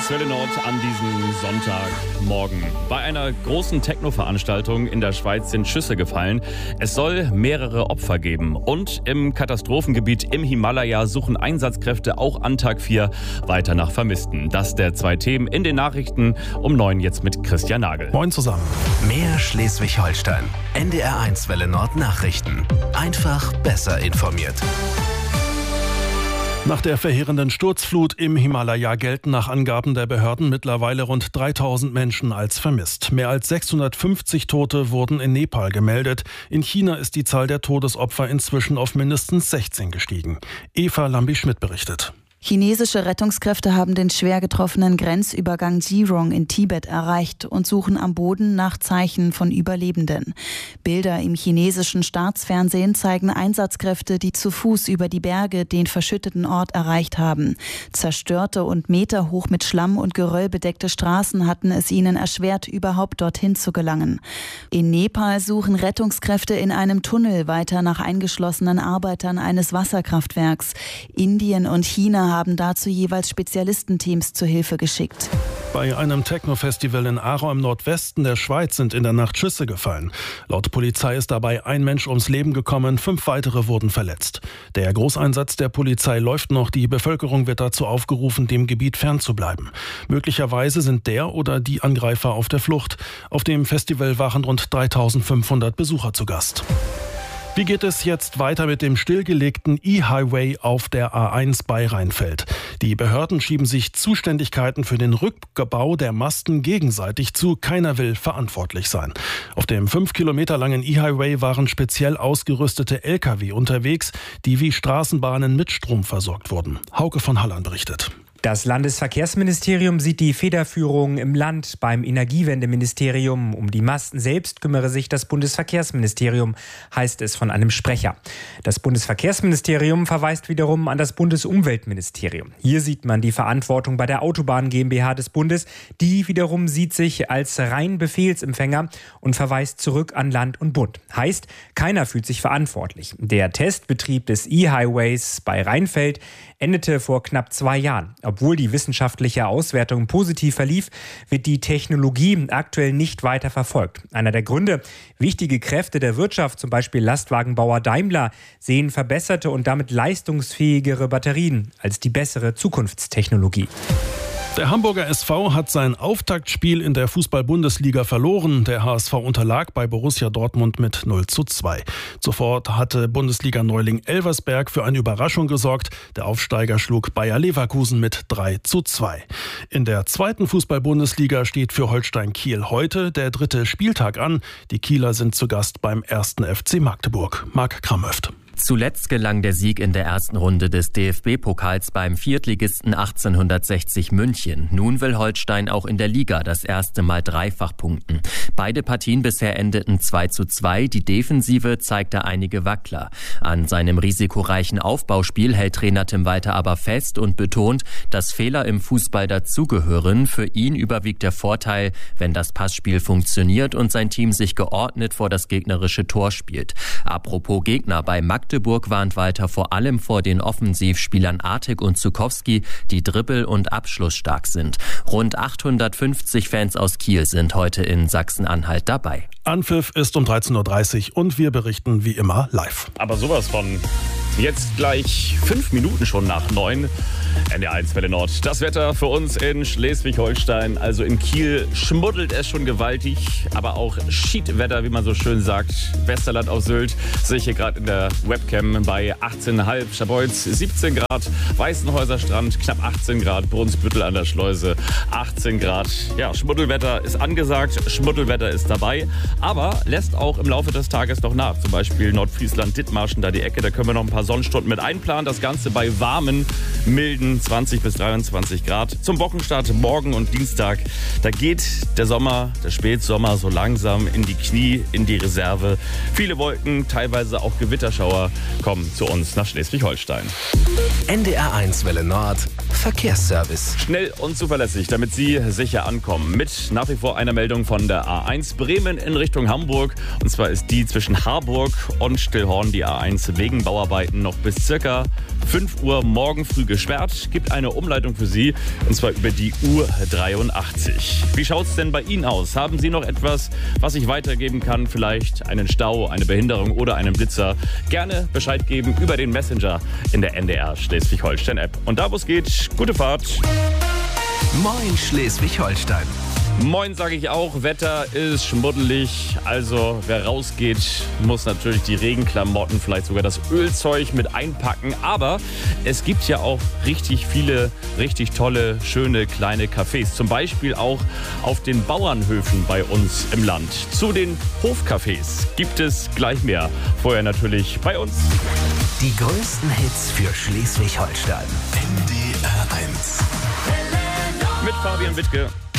1 Welle Nord an diesem Sonntagmorgen. Bei einer großen Techno-Veranstaltung in der Schweiz sind Schüsse gefallen. Es soll mehrere Opfer geben. Und im Katastrophengebiet im Himalaya suchen Einsatzkräfte auch an Tag 4 weiter nach Vermissten. Das der zwei Themen in den Nachrichten um 9 jetzt mit Christian Nagel. Moin zusammen. Mehr Schleswig-Holstein. NDR 1 Welle Nord Nachrichten. Einfach besser informiert. Nach der verheerenden Sturzflut im Himalaya gelten nach Angaben der Behörden mittlerweile rund 3000 Menschen als vermisst. Mehr als 650 Tote wurden in Nepal gemeldet. In China ist die Zahl der Todesopfer inzwischen auf mindestens 16 gestiegen. Eva Lambi-Schmidt berichtet. Chinesische Rettungskräfte haben den schwer getroffenen Grenzübergang Jirong in Tibet erreicht und suchen am Boden nach Zeichen von Überlebenden. Bilder im chinesischen Staatsfernsehen zeigen Einsatzkräfte, die zu Fuß über die Berge den verschütteten Ort erreicht haben. Zerstörte und meterhoch mit Schlamm und Geröll bedeckte Straßen hatten es ihnen erschwert, überhaupt dorthin zu gelangen. In Nepal suchen Rettungskräfte in einem Tunnel weiter nach eingeschlossenen Arbeitern eines Wasserkraftwerks. Indien und China haben dazu jeweils Spezialistenteams zur Hilfe geschickt. Bei einem Techno-Festival in Aarau im Nordwesten der Schweiz sind in der Nacht Schüsse gefallen. Laut Polizei ist dabei ein Mensch ums Leben gekommen, 5 weitere wurden verletzt. Der Großeinsatz der Polizei läuft noch. Die Bevölkerung wird dazu aufgerufen, dem Gebiet fernzubleiben. Möglicherweise sind der oder die Angreifer auf der Flucht. Auf dem Festival waren rund 3500 Besucher zu Gast. Wie geht es jetzt weiter mit dem stillgelegten E-Highway auf der A1 bei Rheinfeld? Die Behörden schieben sich Zuständigkeiten für den Rückbau der Masten gegenseitig zu. Keiner will verantwortlich sein. Auf dem 5 Kilometer langen E-Highway waren speziell ausgerüstete Lkw unterwegs, die wie Straßenbahnen mit Strom versorgt wurden. Hauke von Halland berichtet. Das Landesverkehrsministerium sieht die Federführung im Land. Beim Energiewendeministerium um die Masten selbst kümmere sich das Bundesverkehrsministerium, heißt es von einem Sprecher. Das Bundesverkehrsministerium verweist wiederum an das Bundesumweltministerium. Hier sieht man die Verantwortung bei der Autobahn GmbH des Bundes. Die wiederum sieht sich als rein Befehlsempfänger und verweist zurück an Land und Bund. Heißt, keiner fühlt sich verantwortlich. Der Testbetrieb des E-Highways bei Rheinfeld endete vor knapp 2 Jahren. Obwohl die wissenschaftliche Auswertung positiv verlief, wird die Technologie aktuell nicht weiter verfolgt. Einer der Gründe: wichtige Kräfte der Wirtschaft, zum Beispiel Lastwagenbauer Daimler, sehen verbesserte und damit leistungsfähigere Batterien als die bessere Zukunftstechnologie. Der Hamburger SV hat sein Auftaktspiel in der Fußball-Bundesliga verloren. Der HSV unterlag bei Borussia Dortmund mit 0:2. Zuvor hatte Bundesliga-Neuling Elversberg für eine Überraschung gesorgt. Der Aufsteiger schlug Bayer Leverkusen mit 3:2. In der zweiten Fußball-Bundesliga steht für Holstein Kiel heute der 3. Spieltag an. Die Kieler sind zu Gast beim 1. FC Magdeburg. Marc Kramhöft. Zuletzt gelang der Sieg in der ersten Runde des DFB-Pokals beim Viertligisten 1860 München. Nun will Holstein auch in der Liga das erste Mal dreifach punkten. Beide Partien bisher endeten 2:2. Die Defensive zeigte einige Wackler. An seinem risikoreichen Aufbauspiel hält Trainer Tim Walter aber fest und betont, dass Fehler im Fußball dazugehören. Für ihn überwiegt der Vorteil, wenn das Passspiel funktioniert und sein Team sich geordnet vor das gegnerische Tor spielt. Apropos Gegner, bei Magdeburg warnt Walter vor allem vor den Offensivspielern Artig und Zukowski, die dribbel- und abschlussstark sind. Rund 850 Fans aus Kiel sind heute in Sachsen-Anhalt dabei. Anpfiff ist um 13:30 Uhr und wir berichten wie immer live. Aber sowas von jetzt gleich 5 Minuten schon nach 9. NDR 1 Welle Nord. Das Wetter für uns in Schleswig-Holstein, also in Kiel, schmuddelt es schon gewaltig, aber auch Schiedwetter, wie man so schön sagt. Westerland auf Sylt sehe ich hier gerade in der Webcam bei 18,5, Schabolz 17 Grad, Weißenhäuser Strand knapp 18 Grad, Brunsbüttel an der Schleuse 18 Grad. Ja, Schmuddelwetter ist angesagt, Schmuddelwetter ist dabei, aber lässt auch im Laufe des Tages noch nach. Zum Beispiel Nordfriesland, Dithmarschen, da die Ecke, da können wir noch ein paar Sonnenstunden mit einplanen. Das Ganze bei warmen, milden 20 bis 23 Grad. Zum Wochenstart morgen und Dienstag, da geht der Sommer, der Spätsommer so langsam in die Knie, in die Reserve. Viele Wolken, teilweise auch Gewitterschauer kommen zu uns nach Schleswig-Holstein. NDR 1 Welle Nord Verkehrsservice. Schnell und zuverlässig, damit Sie sicher ankommen. Mit nach wie vor einer Meldung von der A1 Bremen in Richtung Hamburg. Und zwar ist die zwischen Harburg und Stillhorn, die A1, wegen Bauarbeiten noch bis circa 5 Uhr morgen früh gesperrt. Gibt eine Umleitung für Sie, und zwar über die U83. Wie schaut es denn bei Ihnen aus? Haben Sie noch etwas, was ich weitergeben kann? Vielleicht einen Stau, eine Behinderung oder einen Blitzer? Gerne Bescheid geben über den Messenger in der NDR Schleswig-Holstein-App. Und da, wo es geht, gute Fahrt. Moin Schleswig-Holstein. Moin, sage ich auch. Wetter ist schmuddelig. Also wer rausgeht, muss natürlich die Regenklamotten, vielleicht sogar das Ölzeug mit einpacken. Aber es gibt ja auch richtig viele, richtig tolle, schöne kleine Cafés. Zum Beispiel auch auf den Bauernhöfen bei uns im Land. Zu den Hofcafés gibt es gleich mehr. Vorher natürlich bei uns. Die größten Hits für Schleswig-Holstein. NDR 1. Mit Fabian Wittke.